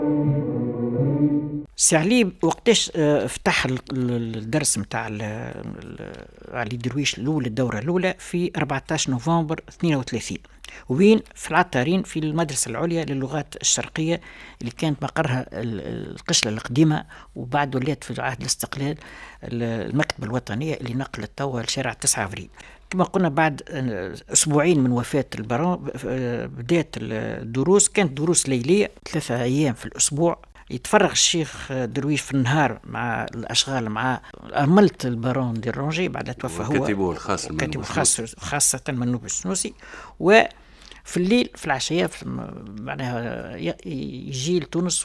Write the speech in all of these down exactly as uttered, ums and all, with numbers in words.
سي علي وقتاش آه، فتح ال- ال- الدرس نتاع علي درويش الاولى، الدوره الاولى في أربعة عشر نوفمبر اثنين وثلاثين، وين في العطارين في المدرسه العليا للغات الشرقيه اللي كانت مقرها ال- القشله القديمه، وبعد ولات في عهد الاستقلال ال- المكتبه الوطنيه اللي نقلت توا لشارع تسعة افريل. كما قلنا بعد آه، اسبوعين من وفاه البارون آه، بدات الدروس، كانت دروس ليليه ثلاثة ايام في الاسبوع. يتفرغ الشيخ درويش في النهار مع الأشغال مع أرملة البارون دي رونجي بعد توفى هو وكاتبه الخاص المنوب كاتبه خاص السنوسي. خاصة منوب السنوسي. وفي الليل في العشية معناها ي- يجي لتونس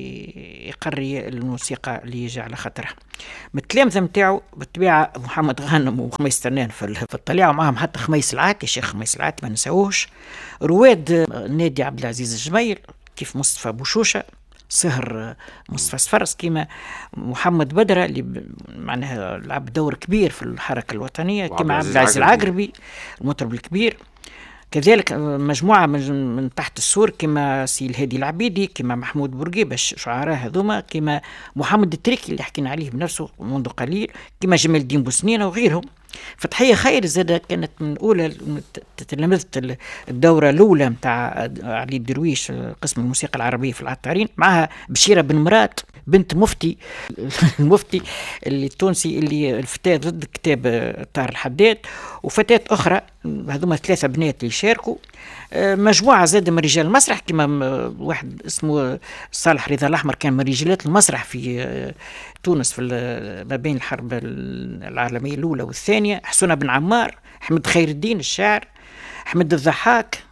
ويقري الموسيقى اللي يجي على خاطرها. من التلامذة نتاعو بالطبيعة محمد غانم وخميس ترنان في ال- في الطليعة، ومعهم حتى خميس العاتي، الشيخ خميس العاتي ما نساوهش. رواد نادي عبد العزيز الجميل كيف مصطفى بوشوشة، سهر مصطفى سفرس، كيما محمد بدرة اللي ب- معناها لعب دور كبير في الحركة الوطنية، كيما عبد العزيز العقربي المطرب الكبير. كذلك مجموعة من, من تحت السور كما سي الهادي العبيدي، كما محمود بورقيبة، شعراء هذوما، كما محمد التريكي اللي حكينا عليه بنفسه منذ قليل، كما جمال الدين بوسنينة وغيرهم. فتحية خير زادة كانت من أولى تلامذة الدورة الأولى متاع علي الدرويش قسم الموسيقى العربية في العطارين، معها بشيرة بن مرات بنت مفتي المفتي اللي التونسي اللي الفتاة ضد كتاب طاهر الحداد، وفتاة أخرى. هذوما ثلاثة بنات اللي شاركوا. مجموعة زاد من رجال المسرح كما واحد اسمه صالح رضا الأحمر كان من رجالات المسرح في تونس في ما بين الحرب العالمية الأولى والثانية. حسون بن عمار، أحمد خير الدين الشاعر، أحمد الضحاك،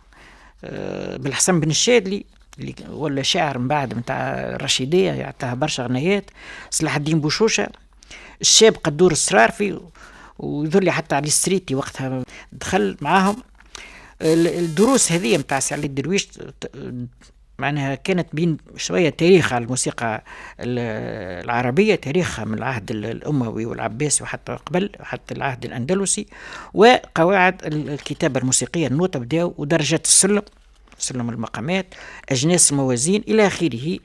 بالحسن بن الشادلي اللي ولا شاعر من بعد متاع الرشيدية يعطيها برشا غنيات، صلاح الدين بوشوشة، الشاب قدور السرارفي، ويذلي حتى علي السريتي وقتها دخل معاهم. الدروس هذه متاع سي علي الدرويش معناها كانت بين شوية تاريخ على الموسيقى العربية، تاريخها من العهد الأموي والعباسي وحتى قبل حتى العهد الأندلسي، وقواعد الكتابة الموسيقية النوتة بداو، ودرجات السلم، سلم المقامات، أجناس الموازين إلى آخره.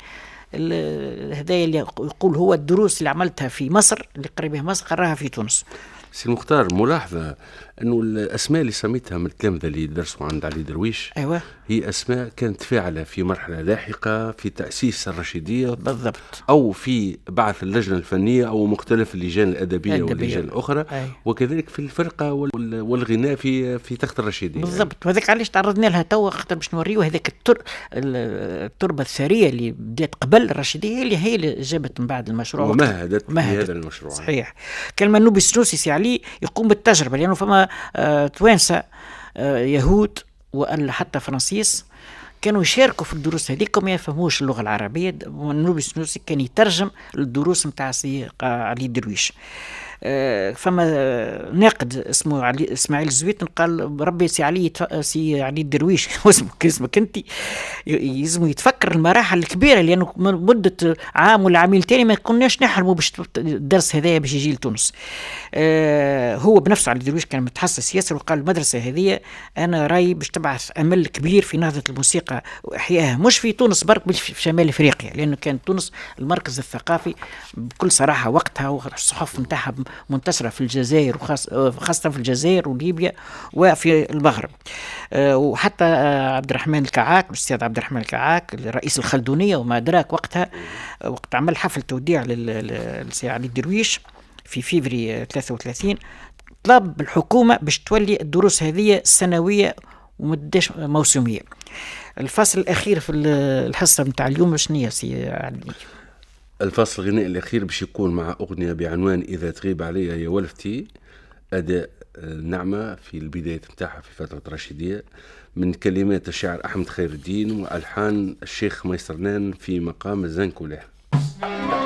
هذا اللي يقول هو الدروس اللي عملتها في مصر اللي قريبها مصر قراها في تونس. سي المختار، ملاحظة أنه الأسماء اللي سميتها من التلامذة اللي درسوا عند علي درويش أيوة. هي أسماء كانت فاعلة في مرحلة لاحقة في تأسيس الرشيدية بالضبط، أو في بعث اللجنة الفنية أو مختلف اللجان الأدبية الأدبية. واللجان الأخرى. أي. وكذلك في الفرقة وال- والغناء في في تخت الرشيدية. بالضبط، وهذاك علاش تعرضنا لها توا خاطر باش نوريو هذاك التر... التربة الثرية اللي بدات قبل الرشيدية اللي هي اللي جابت من بعد المشروع ومهدت في مهدت. هذا المشروع. صحيح. كان منوبي السنوسي سي علي يقوم بالتجربة، لأنه فما آه توانسة آه يهود ولا حتى فرنسيس كانوا يشاركوا في الدروس هذيك وما يفهموش اللغة العربية. منوبي السنوسي كان يترجم الدروس متاع سي علي درويش. فما ناقد اسمه علي اسماعيل الزويتن قال ربي سي علي سي علي الدرويش اسمك اسمك انت يلزم يتفكر المراحل الكبيره، لانه مده عام ولا عامين تاني ما كناش نحلموا باش الدرس هذايا باش يجي لتونس. هو بنفسه علي الدرويش كان متحسس ياسر، وقال المدرسه هذه انا راي باش تبعث امل كبير في نهضه الموسيقى واحيائها، مش في تونس برك بل في شمال افريقيا، لانه كانت تونس المركز الثقافي بكل صراحه وقتها، والصحف نتاعها منتشرة في الجزائر وخاصة في الجزائر وليبيا وفي المغرب. وحتى عبد الرحمن الكعاك الأستاذ عبد الرحمن الكعاك رئيس الخلدونية وما أدراك وقتها، وقت عمل حفل توديع للسي علي الدرويش في فيفري ثلاثة وثلاثين، طلب الحكومة باش تولي الدروس هذه سنوية ومدش موسمية. الفصل الأخير في الحصة متاع اليوم شنو هي سي علي؟ الفصل الغنائي الأخير باش يكون مع أغنية بعنوان إذا تغيب عليا يا ولفتي، أداء نعمة في البداية متاعها في فترة الرشيدية، من كلمات الشاعر أحمد خير الدين وألحان الشيخ ميسرنان في مقام الزنكولة.